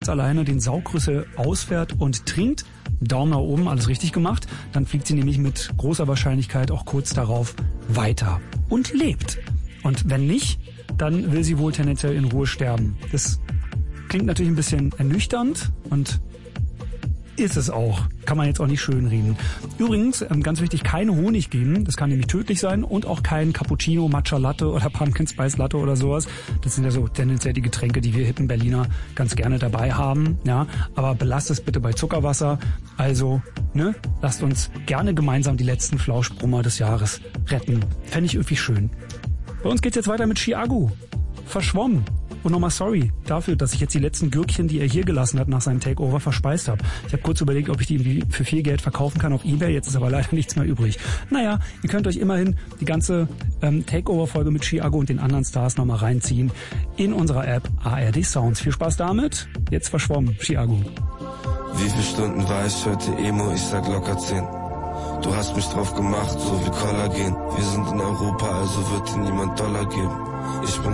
nachts alleine den Saugrüssel ausfährt und trinkt, Daumen nach oben, alles richtig gemacht, dann fliegt sie nämlich mit großer Wahrscheinlichkeit auch kurz darauf weiter und lebt. Und wenn nicht, dann will sie wohl tendenziell in Ruhe sterben. Das klingt natürlich ein bisschen ernüchternd und ist es auch. Kann man jetzt auch nicht schönreden. Übrigens, ganz wichtig, kein Honig geben. Das kann nämlich tödlich sein. Und auch kein Cappuccino, Matcha Latte oder Pumpkin Spice Latte oder sowas. Das sind ja so tendenziell die Getränke, die wir hippen Berliner ganz gerne dabei haben. Ja, aber belasst es bitte bei Zuckerwasser. Also, ne, lasst uns gerne gemeinsam die letzten Flauschbrummer des Jahres retten. Fände ich irgendwie schön. Bei uns geht's jetzt weiter mit Chiago. Verschwommen. Und nochmal sorry dafür, dass ich jetzt die letzten Gürkchen, die er hier gelassen hat, nach seinem Takeover verspeist habe. Ich habe kurz überlegt, ob ich die irgendwie für viel Geld verkaufen kann auf eBay. Jetzt ist aber leider nichts mehr übrig. Naja, ihr könnt euch immerhin die ganze Takeover-Folge mit Chiago und den anderen Stars nochmal reinziehen in unserer App ARD Sounds. Viel Spaß damit. Jetzt verschwommen, Chiago. Wie viele Stunden war ich heute Emo? Ich sag locker 10. Du hast mich drauf gemacht, so wie Kollagen. Wir sind in Europa, also wird dir niemand Dollar geben. Ich bin